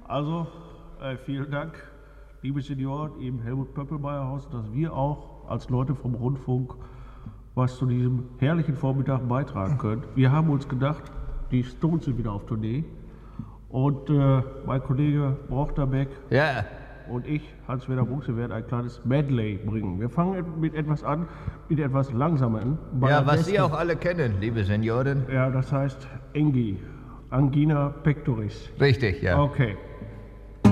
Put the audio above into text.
Also, vielen Dank, liebe Senioren im Helmut-Pöppelmeier-Haus, dass wir auch als Leute vom Rundfunk was zu diesem herrlichen Vormittag beitragen können. Wir haben uns gedacht, die Stones sind wieder auf Tournee und mein Kollege Brochterbeck und ich, Hans-Werner Buchse, werden ein kleines Medley bringen. Wir fangen mit etwas an, mit etwas langsameren. Ja, was Sie auch alle kennen, liebe Senioren. Ja, das heißt Engi, Angina pectoris. Richtig, ja. Okay.